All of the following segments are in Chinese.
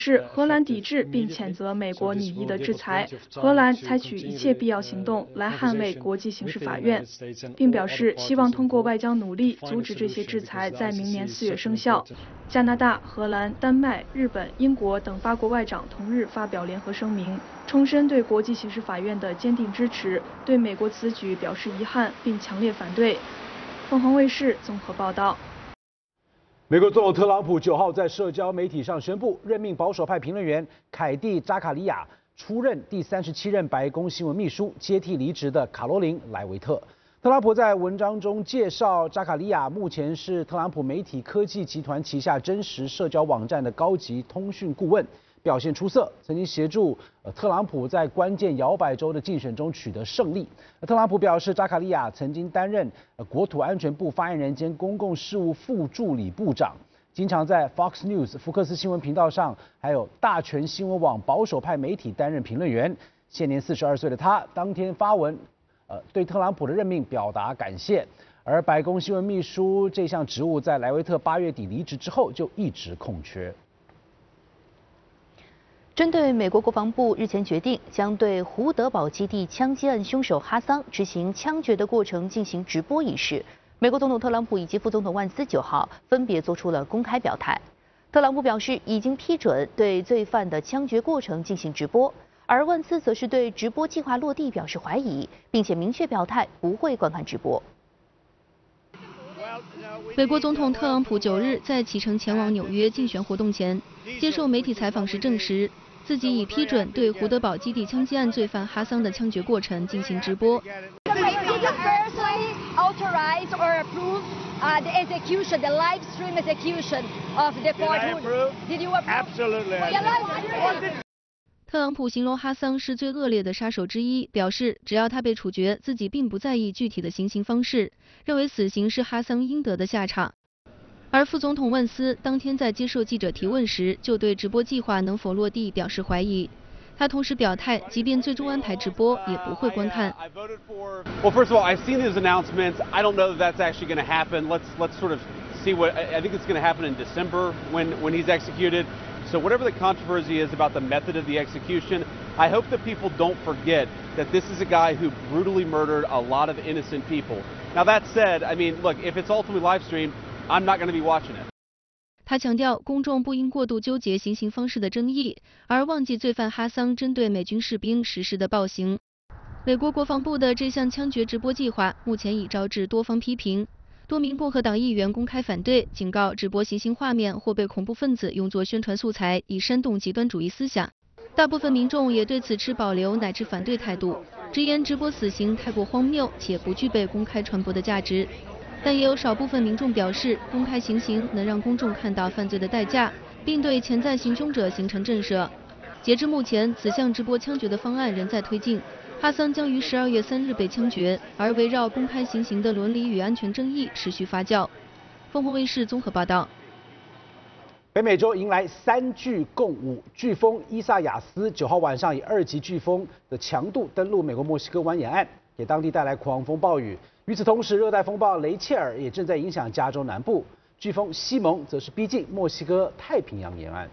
是荷兰抵制并谴责美国拟议的制裁，荷兰采取一切必要行动来捍卫国际刑事法院，并表示希望通过外交努力阻止这些制裁在明年4月生效。加拿大、荷兰、丹麦、日本、英国等8国外长同日发表联合声明，重申对国际刑事法院的坚定支持，对美国此举表示遗憾并强烈反对。凤凰卫视综合报道。 美国总统特朗普9号在社交媒体上宣布任命保守派评论员凯蒂·扎卡里亚出任第37任白宫新闻秘书，接替离职的卡罗琳·莱维特。特朗普在文章中介绍，扎卡里亚目前是特朗普媒体科技集团旗下真实社交网站的高级通讯顾问，表现出色，曾经协助特朗普在关键摇摆州的竞选中取得胜利。特朗普表示，扎卡利亚曾经担任国土安全部发言人兼公共事务副助理部长，经常在 Fox News 福克斯新闻频道上，还有大全新闻网保守派媒体担任评论员。现年42岁的他，当天发文，对特朗普的任命表达感谢。而白宫新闻秘书这项职务在莱维特8月底离职之后就一直空缺。 针对美国国防部日前决定将对胡德堡基地枪击案凶手哈桑执行枪决的过程进行直播一事，美国总统特朗普以及副总统万斯9号分别做出了公开表态。特朗普表示已经批准对罪犯的枪决过程进行直播，而万斯则是对直播计划落地表示怀疑，并且明确表态不会观看直播。 美国总统特朗普9日在启程前往纽约竞选活动前，接受媒体采访时证实，自己已批准对胡德堡基地枪击案罪犯哈桑的枪决过程进行直播。特朗普形容哈桑是最恶劣的杀手之一，表示只要他被处决，自己并不在意具体的行刑方式，认为死刑是哈桑应得的下场。而副总统万斯当天在接受记者提问时，就对直播计划能否落地表示怀疑。他同时表态，即便最终安排直播，也不会观看。 Well, first of all, I've seen his announcements. I don't know that that's actually going to happen. Let's sort of see what I think it's going to happen in December when he's executed. So whatever the controversy is about the method of the execution, I hope that people don't forget that this is a guy who brutally murdered a lot of innocent people. Now that said, I mean, look, if it's ultimately live streamed, I'm not going to be watching it. 他强调，公众不应过度纠结行刑方式的争议，而忘记罪犯哈桑针对美军士兵实施的暴行。美国国防部的这项枪决直播计划目前已招致多方批评。多名共和党议员公开反对，警告直播行刑画面或被恐怖分子用作宣传素材，以煽动极端主义思想。大部分民众也对此持保留乃至反对态度，直言直播死刑太过荒谬，且不具备公开传播的价值。但也有少部分民众表示，公开行刑能让公众看到犯罪的代价，并对潜在行凶者形成震慑。截至目前，此项直播枪决的方案仍在推进。哈桑将于12月3日被枪决，而围绕公开行刑的伦理与安全争议持续发酵。凤凰卫视综合报道。 北美洲迎来3飓共舞，飓风伊萨亚斯9号晚上以2级飓风的强度登陆美国墨西哥湾沿岸，给当地带来狂风暴雨。与此同时，热带风暴雷切尔也正在影响加州南部，飓风西蒙则是逼近墨西哥太平洋沿岸。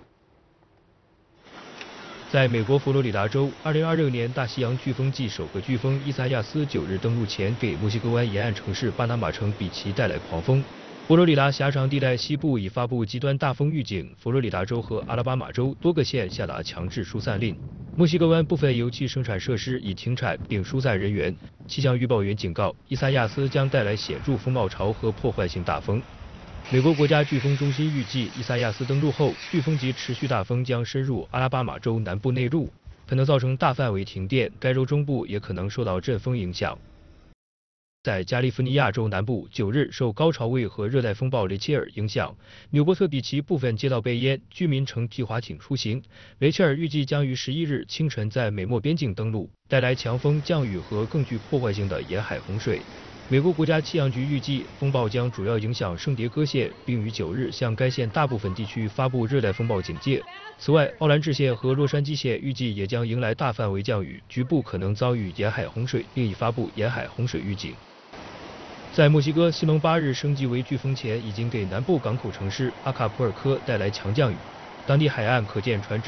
在美国佛罗里达州，2026年大西洋飓风季首个飓风伊萨亚斯9日登陆前，给墨西哥湾沿岸城市巴拿马城比奇带来狂风。佛罗里达狭长地带西部已发布极端大风预警，佛罗里达州和阿拉巴马州多个县下达强制疏散令。墨西哥湾部分油气生产设施已停产并疏散人员。气象预报员警告，伊萨亚斯将带来显著风暴潮和破坏性大风。美国国家飓风中心预计，伊萨亚斯登陆后，飓风级持续大风将深入阿拉巴马州南部内陆，可能造成大范围停电，该州中部也可能受到阵风影响。在加利福尼亚州南部，9日受高潮位和热带风暴雷切尔影响，纽波特比奇部分街道被淹，居民乘皮划艇出行。雷切尔预计将于11日清晨在美墨边境登陆，带来强风、降雨和更具破坏性的沿海洪水。美国国家气象局预计，风暴将主要影响圣迭戈县，并于9日向该县大部分地区发布热带风暴警戒。此外，奥兰治县和洛杉矶县预计也将迎来大范围降雨，局部可能遭遇沿海洪水，并已发布沿海洪水预警。在墨西哥，西蒙8日升级为飓风前，已经给南部港口城市阿卡普尔科带来强降雨。 当地海岸可见船只